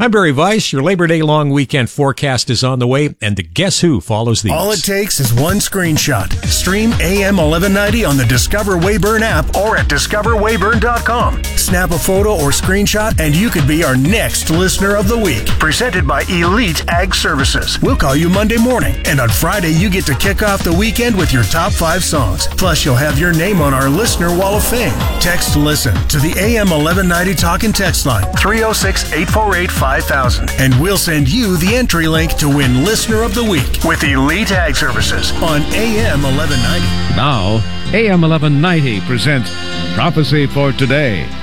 I'm Barry Weiss. Your Labor Day long weekend forecast is on the way, and the Guess Who follows these. All it takes is one screenshot. Stream AM 1190 on the Discover Weyburn app or at discoverweyburn.com. Snap a photo or screenshot, and you could be our next Listener of the Week. Presented by Elite Ag Services. We'll call you Monday morning, and on Friday, you get to kick off the weekend with your top 5 songs. Plus, you'll have your name on our Listener Wall of Fame. Text LISTEN to the AM 1190 Talk and Text line, 306-848-5000, and we'll send you the entry link to win Listener of the Week with Elite Ag Services on AM 1190. Now, AM 1190 presents Prophecy for Today.